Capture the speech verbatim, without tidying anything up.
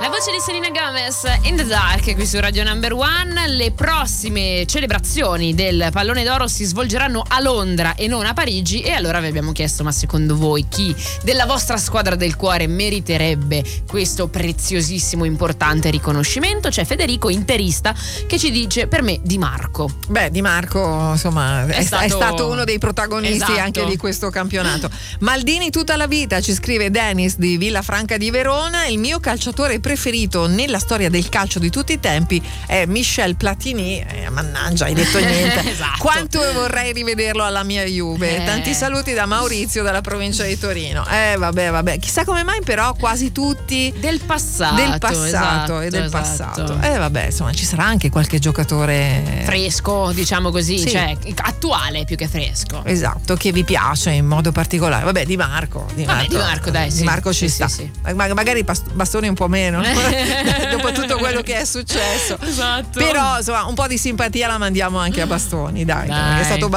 La voce di Selena Gomez, In the Dark, qui su Radio Number One. Le prossime celebrazioni del Pallone d'Oro si svolgeranno a Londra e non a Parigi, e allora vi abbiamo chiesto: ma secondo voi chi della vostra squadra del cuore meriterebbe questo preziosissimo, importante riconoscimento? C'è Federico, interista, che ci dice: per me Di Marco. Beh, Di Marco insomma è, è, stato... è stato uno dei protagonisti, esatto, anche di questo campionato. Maldini tutta la vita, ci scrive Dennis di Villafranca di Verona. Il mio calciatore preferito nella storia del calcio di tutti i tempi è Michel Platini. Eh, mannaggia, hai detto niente. Esatto. Quanto vorrei rivederlo alla mia Juve. Eh. Tanti saluti da Maurizio, dalla provincia di Torino. Eh vabbè vabbè, chissà come mai però quasi tutti del passato, del passato esatto, e del esatto. passato. Eh vabbè, insomma, ci sarà anche qualche giocatore fresco, diciamo così, sì, cioè attuale più che fresco. Esatto, che vi piace in modo particolare. Vabbè, Di Marco, Di Marco, Vabbè, Di Marco, dai, sì. Di Marco ci sì, sta. sì, sì. Ma magari Bastoni un po' meno dopo tutto quello che è successo. Esatto. Però insomma un po' di simpatia la mandiamo anche a Bastoni, dai, dai. è stato